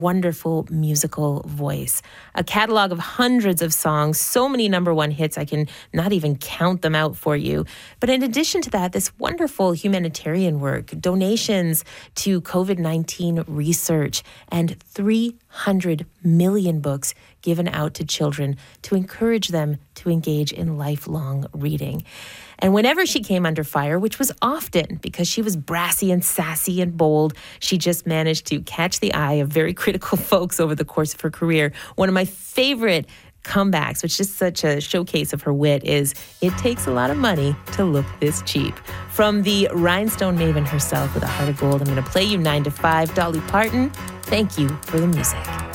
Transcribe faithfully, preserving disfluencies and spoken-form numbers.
wonderful musical voice. A catalog of hundreds of songs, so many number one hits, I can not even count them out for you. But in addition to that, this wonderful humanitarian work, donations to covid nineteen research, and three hundred million books given out to children to encourage them to engage in lifelong reading. And whenever she came under fire, which was often because she was brassy and sassy and bold, she just managed to catch the eye of very critical folks over the course of her career. One of my favorite comebacks, which is such a showcase of her wit, is "It takes a lot of money to look this cheap." From the rhinestone maven herself with a heart of gold, I'm going to play you nine to five. Dolly Parton, thank you for the music.